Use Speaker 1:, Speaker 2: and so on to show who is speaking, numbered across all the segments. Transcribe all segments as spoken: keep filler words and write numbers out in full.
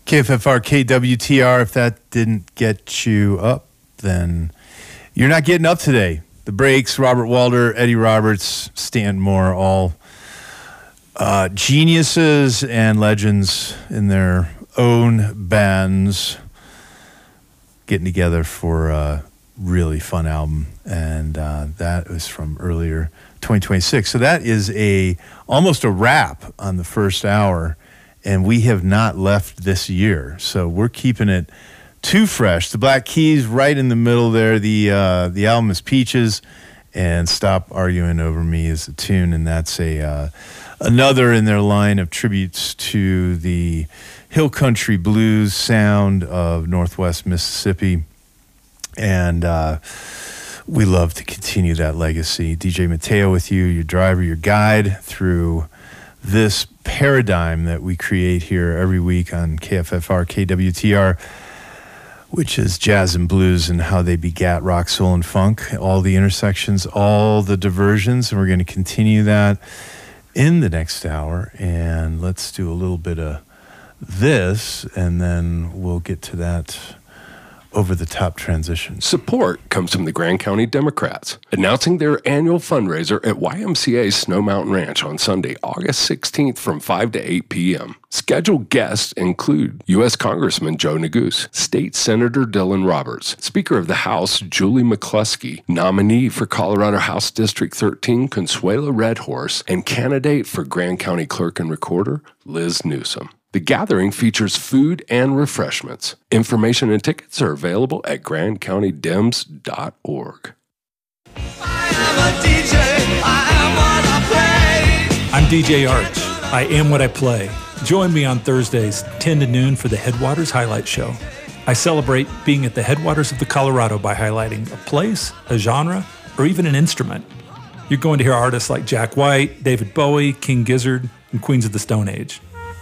Speaker 1: K F F R, K W T R. If that didn't get you up, then you're not getting up today. The Breaks, Robert Walder, Eddie Roberts, Stan Moore, all uh, geniuses and legends in their own bands getting together for a really fun album. And uh, that was from earlier twenty twenty-six. So that is a almost a wrap on the first hour. And we have not left this year, so we're keeping it too fresh. The Black Keys right in the middle there. The uh, the album is Peaches, and Stop Arguing Over Me is the tune, and that's a uh, another in their line of tributes to the hill country blues sound of Northwest Mississippi, and uh, we love to continue that legacy. D J Mateo with you, your driver, your guide through this paradigm that we create here every week on K F F R, K W T R, which is jazz and blues and how they begat rock, soul, and funk, all the intersections, all the diversions, and we're going to continue that in the next hour. And let's do a little bit of this, and then we'll get to that over-the-top transition.
Speaker 2: Support comes from the Grand County Democrats, announcing their annual fundraiser at Y M C A Snow Mountain Ranch on Sunday, August sixteenth from five to eight p.m. Scheduled guests include U S Congressman Joe Neguse, State Senator Dylan Roberts, Speaker of the House Julie McCluskey, nominee for Colorado House District thirteen Consuelo Redhorse, and candidate for Grand County Clerk and Recorder Liz Newsom. The gathering features food and refreshments. Information and tickets are available at grand county dems dot org.
Speaker 3: I'm D J Arch. I am what I play. Join me on Thursdays, ten to noon, for the Headwaters Highlight Show. I celebrate being at the headwaters of the Colorado by highlighting a place, a genre, or even an instrument. You're going to hear artists like Jack White, David Bowie, King Gizzard, and Queens of the Stone Age.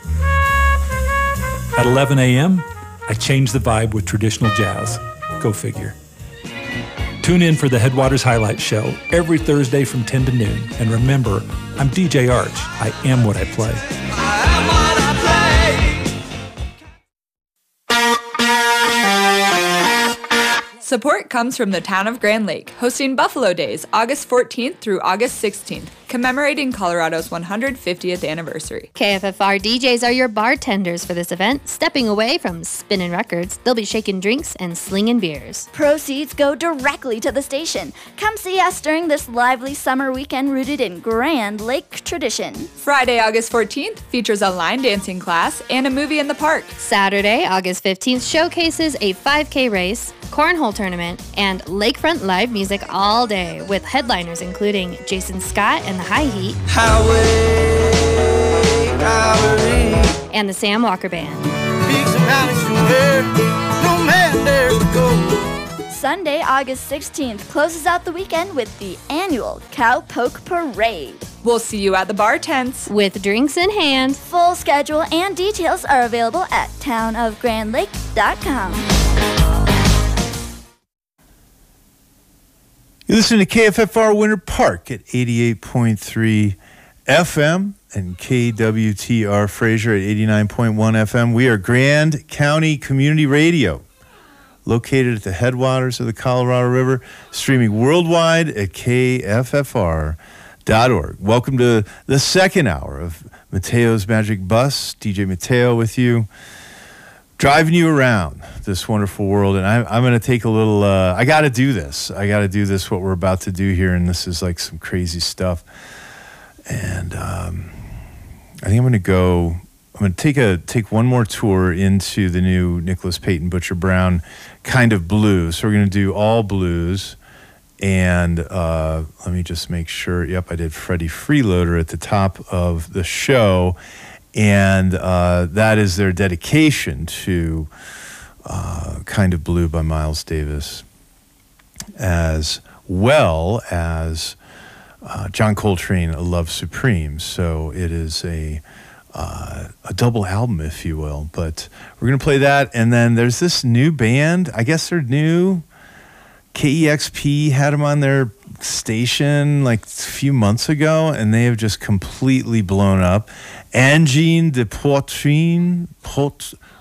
Speaker 3: At eleven a.m., I change the vibe with traditional jazz. Go figure. Tune in for the Headwaters Highlight Show every Thursday from ten to noon. And remember, I'm D J Arch. I am what I play. I am what I
Speaker 4: play. Support comes from the town of Grand Lake, hosting Buffalo Days August fourteenth through August sixteenth, commemorating Colorado's one hundred fiftieth anniversary.
Speaker 5: K F F R D Js are your bartenders for this event. Stepping away from spinning records, they'll be shaking drinks and slinging beers.
Speaker 6: Proceeds go directly to the station. Come see us during this lively summer weekend rooted in Grand Lake tradition.
Speaker 4: Friday, August fourteenth features a line dancing class and a movie in the park.
Speaker 5: Saturday, August fifteenth showcases a five K race, cornhole tournament, and lakefront live music all day with headliners including Jason Scott and the High Heat,
Speaker 7: Highway, highway,
Speaker 5: and the Sam Walker Band.
Speaker 7: No man dares to go.
Speaker 6: Sunday, August sixteenth closes out the weekend with the annual Cowpoke Parade.
Speaker 4: We'll see you at the bar tents
Speaker 5: with drinks in hand.
Speaker 6: Full schedule and details are available at town of grand lake dot com.
Speaker 1: You listen to K F F R Winter Park at eighty-eight point three F M and K W T R Fraser at eighty-nine point one F M. We are Grand County Community Radio, located at the headwaters of the Colorado River, streaming worldwide at K F F R dot org. Welcome to the second hour of Mateo's Magic Bus. D J Mateo with you, driving you around this wonderful world. And I'm, I'm going to take a little, uh, I got to do this. I got to do this, what we're about to do here. And this is like some crazy stuff. And um, I think I'm going to go, I'm going to take a take one more tour into the new Nicholas Payton Butcher Brown kind of blues. So we're going to do all blues. And uh, let me just make sure. Yep, I did Freddie Freeloader at the top of the show. And uh, that is their dedication to uh, Kind of Blue by Miles Davis, as well as uh, John Coltrane, A Love Supreme. So it is a uh, a double album, if you will. But we're going to play that. And then there's this new band. I guess they're new. K E X P had them on their station like a few months ago, and they have just completely blown up. Angine de Poitrine, Pot,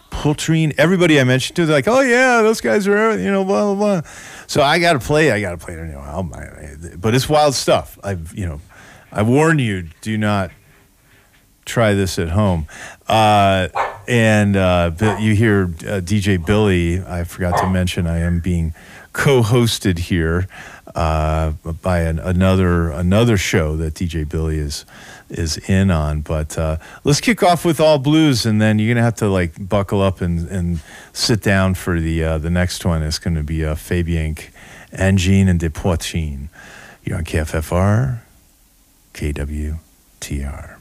Speaker 1: Poultrine. Everybody I mentioned to, they're like, oh yeah, those guys are, you know, blah blah blah. So I got to play. I got to play it. You know, album. But it's wild stuff. I've, you know, I warn you, do not try this at home. Uh, and uh, you hear uh, D J Billy. I forgot to mention I am being co-hosted here uh, by an, another another show that D J Billy is is in on. But uh, let's kick off with All Blues, and then you're gonna have to like buckle up and, and sit down for the uh, the next one. It's gonna be uh, Fabien Engin and De Poitrine. You're on K F F R, K W T R.